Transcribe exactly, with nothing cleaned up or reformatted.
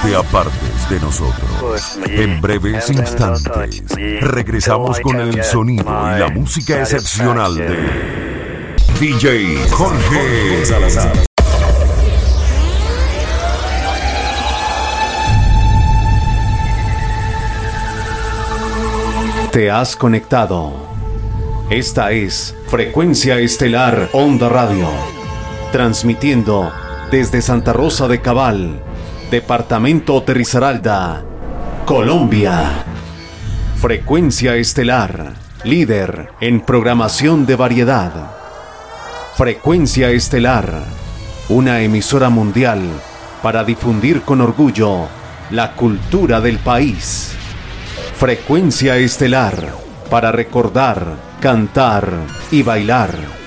te apartes de nosotros. En breves instantes, regresamos con el sonido y la música excepcional de D J Jorge Salazar. Te has conectado. Esta es Frecuencia Estelar Onda Radio, transmitiendo desde Santa Rosa de Cabal, Departamento de Risaralda, Colombia. Frecuencia Estelar, líder en programación de variedad. Frecuencia Estelar, una emisora mundial para difundir con orgullo la cultura del país. Frecuencia Estelar, para recordar, cantar y bailar.